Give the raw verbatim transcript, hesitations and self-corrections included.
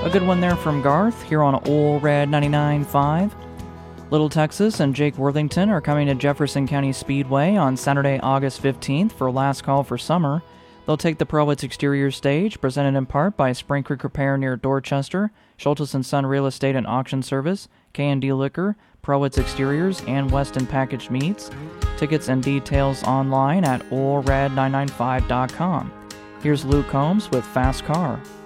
A good one there from Garth here on Ole Red ninety-nine point five. Little Texas and Jake Worthington are coming to Jefferson County Speedway on Saturday, August fifteenth for Last Call for Summer. They'll take the Prowitz Exterior stage, presented in part by Spring Creek Repair near Dorchester, Schultes and Son Real Estate and Auction Service, K and D Liquor, Prowitz Exteriors, and Weston Packaged Meats. Tickets and details online at ole red nine nine five dot com. Here's Luke Combs with Fast Car.